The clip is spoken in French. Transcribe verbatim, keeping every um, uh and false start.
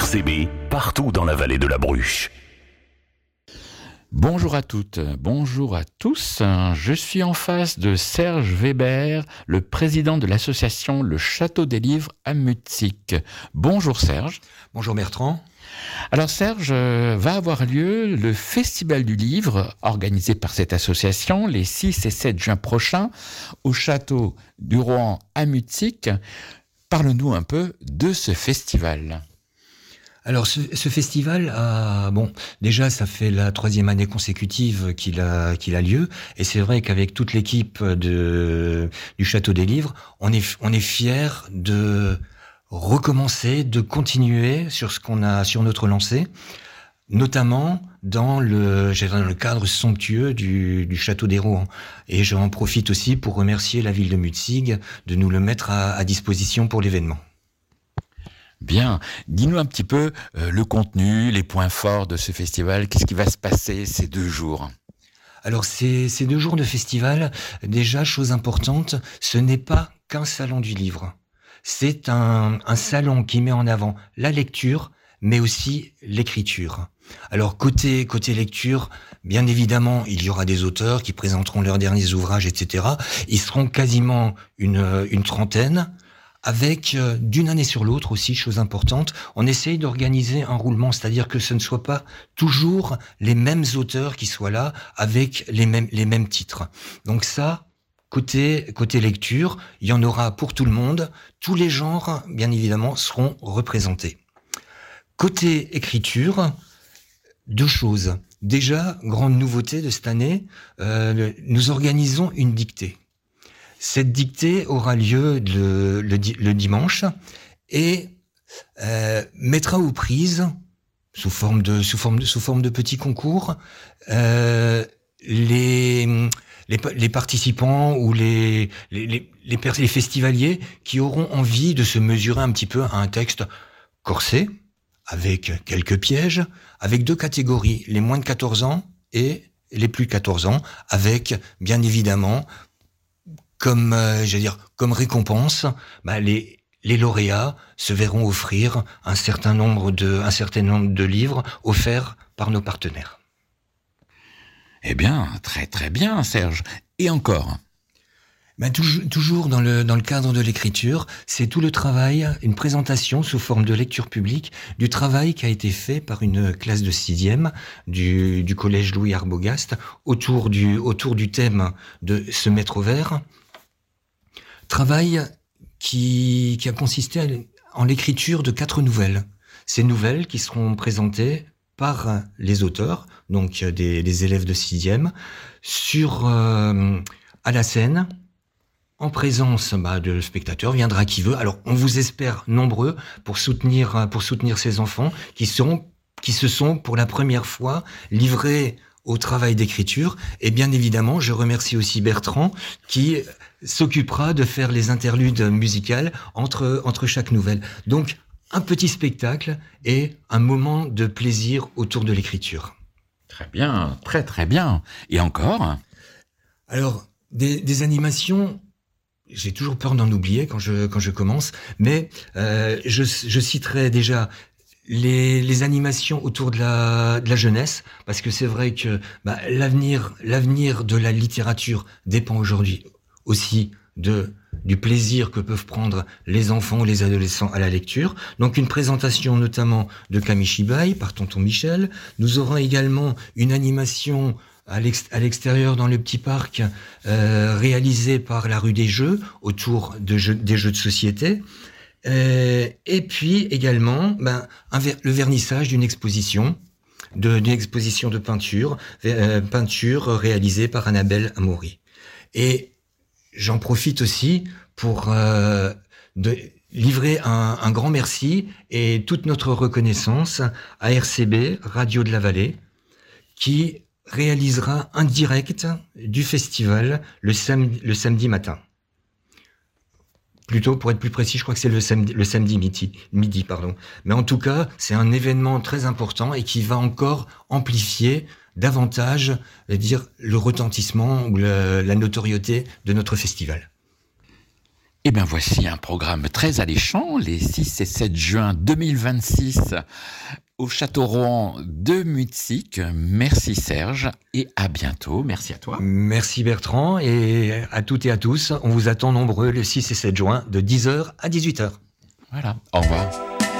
R C B, partout dans la vallée de la Bruche. Bonjour à toutes, bonjour à tous. Je suis en face de Serge Weber, le président de l'association Le Château des Livres à Mutzig. Bonjour Serge. Bonjour Bertrand. Alors Serge, va avoir lieu le Festival du Livre, organisé par cette association, les six et sept juin prochains, au Château du Rohan à Mutzig. Parle-nous un peu de ce festival. Alors ce, ce festival, a, bon, déjà ça fait la troisième année consécutive qu'il a, qu'il a lieu, et c'est vrai qu'avec toute l'équipe de, du Château des Livres, on est, on est fiers de recommencer, de continuer sur ce qu'on a, sur notre lancée, notamment dans le, dans le cadre somptueux du, du Château des Rohan. Et j'en profite aussi pour remercier la ville de Mutzig de nous le mettre à, à disposition pour l'événement. Bien, dis-nous un petit peu euh, le contenu, les points forts de ce festival. Qu'est-ce qui va se passer ces deux jours ? Alors ces, ces deux jours de festival, déjà, chose importante, ce n'est pas qu'un salon du livre. C'est un, un salon qui met en avant la lecture, mais aussi l'écriture. Alors côté, côté lecture, bien évidemment, il y aura des auteurs qui présenteront leurs derniers ouvrages, et cetera. Ils seront quasiment une, une trentaine. Avec, euh, d'une année sur l'autre aussi, chose importante, on essaye d'organiser un roulement, c'est-à-dire que ce ne soit pas toujours les mêmes auteurs qui soient là avec les mêmes, les mêmes titres. Donc ça, côté, côté lecture, il y en aura pour tout le monde. Tous les genres, bien évidemment, seront représentés. Côté écriture, deux choses. Déjà, grande nouveauté de cette année, euh, nous organisons une dictée. Cette dictée aura lieu le, le, le dimanche et euh, mettra aux prises, sous forme de, sous forme de, sous forme de petits concours, euh, les, les, les participants ou les, les, les, les, les festivaliers qui auront envie de se mesurer un petit peu à un texte corsé, avec quelques pièges, avec deux catégories, les moins de quatorze ans et les plus de quatorze ans, avec bien évidemment Comme, euh, j'allais dire, comme récompense, bah, les, les lauréats se verront offrir un certain nombre de, un certain nombre de livres offerts par nos partenaires. Eh bien, très très bien, Serge. Et encore ? Ben, toujours, toujours dans le, dans le cadre de l'écriture, c'est tout le travail, une présentation sous forme de lecture publique du travail qui a été fait par une classe de sixième du, du collège Louis Arbogast autour du, autour du thème de se mettre au vert. Travail qui, qui a consisté en l'écriture de quatre nouvelles. Ces nouvelles qui seront présentées par les auteurs, donc des, des élèves de sixième, sur, euh, à la scène, en présence bah, de spectateurs, viendra qui veut. Alors, on vous espère nombreux pour soutenir, pour soutenir ces enfants qui, seront, qui se sont pour la première fois livrés au travail d'écriture. Et bien évidemment, je remercie aussi Bertrand qui s'occupera de faire les interludes musicales entre, entre chaque nouvelle. Donc, un petit spectacle et un moment de plaisir autour de l'écriture. Très bien, très très bien. Et encore ? Alors, des, des animations, j'ai toujours peur d'en oublier quand je, quand je commence, mais euh, je, je citerai déjà Les, les animations autour de la, de la jeunesse, parce que c'est vrai que bah, l'avenir, l'avenir de la littérature dépend aujourd'hui aussi de, du plaisir que peuvent prendre les enfants ou les adolescents à la lecture. Donc une présentation notamment de Kamishibai par Tonton Michel. Nous aurons également une animation à, l'ex, à l'extérieur dans le petit parc euh, réalisée par la rue des Jeux autour de jeux, des jeux de société. Euh, et puis également ben, un ver- le vernissage d'une exposition, de, d'une exposition de peinture, euh, peinture réalisée par Annabelle Amaury. Et j'en profite aussi pour euh, de livrer un, un grand merci et toute notre reconnaissance à R C B, Radio de la Vallée, qui réalisera un direct du festival le samedi, le samedi matin. Plutôt, pour être plus précis, je crois que c'est le samedi, le samedi midi, midi, pardon. Mais en tout cas, c'est un événement très important et qui va encore amplifier davantage, dire, le retentissement ou le, la notoriété de notre festival. Eh bien, voici un programme très alléchant, les six et sept juin deux mille vingt-six au Château Rohan de Mutzig. Merci Serge et à bientôt. Merci à toi. Merci Bertrand et à toutes et à tous. On vous attend nombreux le six et sept juin de dix heures à dix-huit heures. Voilà, au revoir.